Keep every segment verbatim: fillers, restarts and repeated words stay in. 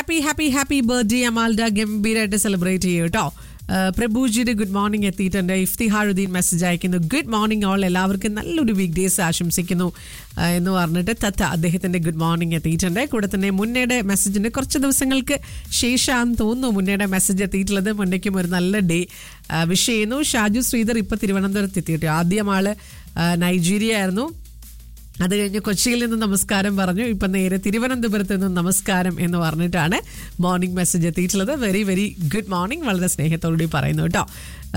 Happy happy happy birthday അമാൽഡ. ഗംഭീരമായിട്ട് celebrate ചെയ്യൂ കേട്ടോ. പ്രഭുജിയുടെ ഗുഡ് മോർണിംഗ് എത്തിയിട്ടുണ്ട്. ഇഫ്തിഹാറുദ്ദീൻ മെസ്സേജ് അയക്കുന്നു. ഗുഡ് മോർണിംഗ് ഓൾ, എല്ലാവർക്കും നല്ലൊരു വീക്ക് ഡേയ്സ് ആശംസിക്കുന്നു എന്ന് പറഞ്ഞിട്ട് തത്ത അദ്ദേഹത്തിന്റെ ഗുഡ് മോർണിംഗ് എത്തിയിട്ടുണ്ട്. കൂടെ തന്നെ മുന്നയുടെ മെസ്സേജിന്റെ കുറച്ച് ദിവസങ്ങൾക്ക് ശേഷമാണെന്ന് തോന്നുന്നു മുന്നയുടെ മെസ്സേജ് എത്തിയിട്ടുള്ളത്. മുന്നയ്ക്കും ഒരു നല്ല ഡേ വിഷ് ചെയ്യുന്നു. ഷാജു ശ്രീധർ ഇപ്പൊ തിരുവനന്തപുരത്ത് എത്തിയിട്ട് ആദ്യം ആള് നൈജീരിയ ആയിരുന്നു. അത് കഴിഞ്ഞ് കൊച്ചിയിൽ നിന്ന് നമസ്കാരം പറഞ്ഞു. ഇപ്പം നേരെ തിരുവനന്തപുരത്ത് നിന്ന് നമസ്കാരം എന്ന് പറഞ്ഞിട്ടാണ് മോർണിംഗ് മെസ്സേജ് എത്തിയിട്ടുള്ളത്. വെരി വെരി ഗുഡ് മോർണിംഗ്, വളരെ സ്നേഹത്തോടുകൂടി പറയുന്നു കേട്ടോ.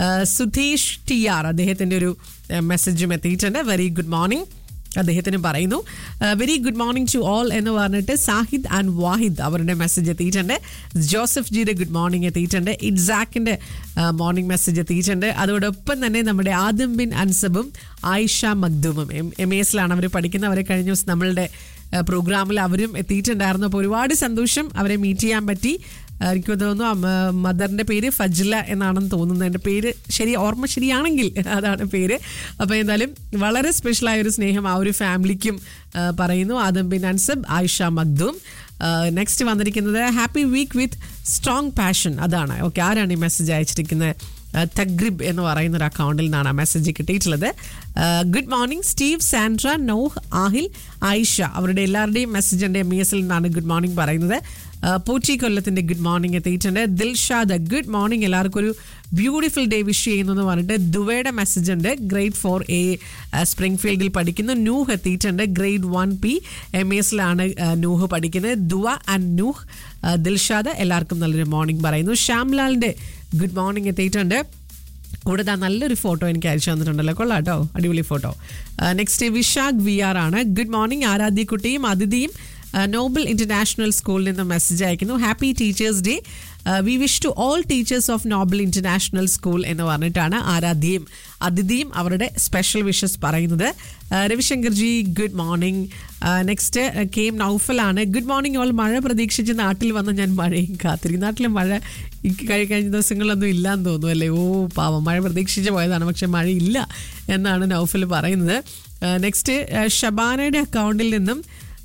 സുധീഷ് ടി ആർ അദ്ദേഹത്തിൻ്റെ ഒരു മെസ്സേജും എത്തിയിട്ടുണ്ട്. വെരി ഗുഡ് മോർണിംഗ് അദ്ദേഹത്തിന് പറയുന്നു. Very good morning to all എന്ന് പറഞ്ഞിട്ട് സാഹിദ് ആൻഡ് വാഹിദ് അവരുടെ മെസ്സേജ് എത്തിയിട്ടുണ്ട്. ജോസഫ് ജിയുടെ ഗുഡ് മോർണിംഗ് എത്തിയിട്ടുണ്ട്. ഇഡ്സാക്കിൻ്റെ മോർണിംഗ് മെസ്സേജ് എത്തിയിട്ടുണ്ട്. അതോടൊപ്പം തന്നെ നമ്മുടെ ആദിം bin അൻസബും Ayisha മഖ്ദൂമും M M A എസിലാണ് അവർ പഠിക്കുന്നത്. അവരെ കഴിഞ്ഞ ദിവസം നമ്മളുടെ പ്രോഗ്രാമിൽ അവരും എത്തിയിട്ടുണ്ടായിരുന്നു. അപ്പോൾ ഒരുപാട് സന്തോഷം അവരെ മീറ്റ് ചെയ്യാൻ പറ്റി. എനിക്ക് തോന്നുന്നു മദറിൻ്റെ പേര് ഫജ്ല എന്നാണെന്ന് തോന്നുന്നത്. എൻ്റെ പേര് ശരി ഓർമ്മ ശരിയാണെങ്കിൽ അതാണ് പേര്. അപ്പോൾ എന്തായാലും വളരെ സ്പെഷ്യലായ ഒരു സ്നേഹം ആ ഒരു ഫാമിലിക്കും പറയുന്നു. Adam bin unsub, Ayisha Makhdoom. Next വന്നിരിക്കുന്നത് ഹാപ്പി വീക്ക് വിത്ത് സ്ട്രോങ് പാഷൻ. അതാണ് ഓക്കെ. ആരാണ് ഈ മെസ്സേജ് അയച്ചിരിക്കുന്നത്? തഗ്രിബ് എന്ന് പറയുന്ന ഒരു അക്കൗണ്ടിൽ നിന്നാണ് ആ മെസ്സേജ് കിട്ടിയിട്ടുള്ളത്. Good morning Steve, Sandra, Noah, Aahil, Ayisha അവരുടെ എല്ലാവരുടെയും മെസ്സേജ് എൻ്റെ എം ഇ എസിൽ നിന്നാണ് ഗുഡ് മോർണിംഗ് പറയുന്നത്. പോച്ചി കൊല്ലത്തിൻ്റെ ഗുഡ് മോർണിംഗ് എത്തിയിട്ടുണ്ട്. ദിൽഷാദ് ഗുഡ് മോർണിംഗ്, എല്ലാവർക്കും ഒരു ബ്യൂട്ടിഫുൾ ഡേ വിഷ് ചെയ്യുന്നു എന്ന് പറഞ്ഞിട്ട് ദുവയുടെ മെസ്സേജ് ഉണ്ട്. ഗ്രേഡ് ഫോർ എ സ്പ്രിംഗ് ഫീൽഡിൽ പഠിക്കുന്നു. നൂഹ് എത്തിയിട്ടുണ്ട്. Grade one P M A എസിലാണ് Nuh പഠിക്കുന്നത്. ദുവ ആൻഡ് നൂഹ്, ദിൽഷാദ് എല്ലാവർക്കും നല്ലൊരു മോർണിംഗ് പറയുന്നു. ശ്യാംലാലിൻ്റെ ഗുഡ് മോർണിംഗ് എത്തിയിട്ടുണ്ട്. കൂടെ നല്ലൊരു ഫോട്ടോ എനിക്ക് അയച്ചു തന്നിട്ടുണ്ടല്ലോ, കൊള്ളാം കേട്ടോ, അടിപൊളി photo. Next Vishakh V R ആണ്. ഗുഡ് മോർണിംഗ് ആരാധ്യക്കുട്ടിയും അതിഥിയും നോബൽ ഇന്റർനാഷണൽ സ്കൂളിൽ നിന്ന് മെസ്സേജ് അയക്കുന്നു. Happy teachers day, we wish to all teachers of Nobel international school എന്ന് പറഞ്ഞിട്ടാണ് ആരാധ്യയും അതിഥിയും അവരുടെ സ്പെഷ്യൽ വിഷസ് പറയുന്നത്. Ravishankar G good morning. Next K M നൗഫലാണ്. Good morning all, മഴ പ്രതീക്ഷിച്ച് നാട്ടിൽ വന്ന് ഞാൻ മഴയും കാത്തിരിക്കും. നാട്ടിൽ മഴ കഴിഞ്ഞ ദിവസങ്ങളിലൊന്നും ഇല്ലാന്ന് തോന്നുന്നു അല്ലേ? ഓ പാവം, മഴ പ്രതീക്ഷിച്ച് പോയതാണ് പക്ഷെ മഴയില്ല എന്നാണ് നൗഫൽ പറയുന്നത്. നെക്സ്റ്റ് ഷബാനയുടെ അക്കൗണ്ടിൽ നിന്നും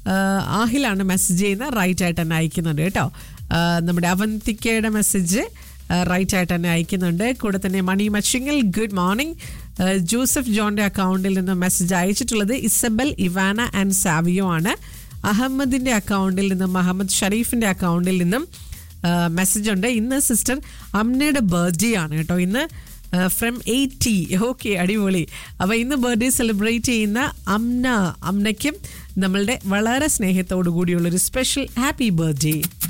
ആഹിലാണ് മെസ്സേജ് ചെയ്യുന്നത്. റൈറ്റ് ആയിട്ട് തന്നെ അയക്കുന്നുണ്ട് കേട്ടോ. നമ്മുടെ അവന്തിക്കയുടെ മെസ്സേജ് റൈറ്റ് ആയിട്ട് തന്നെ അയക്കുന്നുണ്ട്. കൂടെ തന്നെ മണി മച്ചിങ്ങൽ ഗുഡ് മോർണിംഗ്. ജോസഫ് ജോണിൻ്റെ അക്കൗണ്ടിൽ നിന്ന് message അയച്ചിട്ടുള്ളത് Isabel, Ivana and Savio ആണ്. അഹമ്മദിൻ്റെ അക്കൗണ്ടിൽ നിന്നും മുഹമ്മദ് ഷരീഫിൻ്റെ അക്കൗണ്ടിൽ നിന്നും മെസ്സേജ് ഉണ്ട്. ഇന്ന് സിസ്റ്റർ അമ്നയുടെ ബർത്ത്ഡേ ആണ് കേട്ടോ. ഇന്ന് ഫ്രം എയ്റ്റി. ഓക്കെ, അടിപൊളി. അപ്പോൾ ഇന്ന് ബർത്ത്ഡേ സെലിബ്രേറ്റ് ചെയ്യുന്ന അമ്ന അമ്നയ്ക്കും നമ്മളുടെ വളരെ സ്നേഹത്തോടു കൂടിയുള്ളൊരു സ്പെഷ്യൽ ഹാപ്പി ബർത്ത്ഡേ.